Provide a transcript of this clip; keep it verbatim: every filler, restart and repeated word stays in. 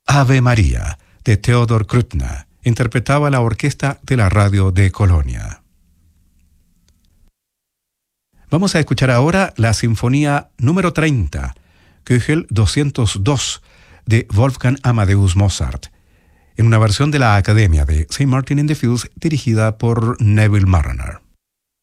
Ave María, de Theodor Krutna, interpretaba la orquesta de la radio de Colonia. Vamos a escuchar ahora la Sinfonía número treinta, Köchel doscientos dos, de Wolfgang Amadeus Mozart, en una versión de la Academia de Saint Martin in the Fields dirigida por Neville Marriner.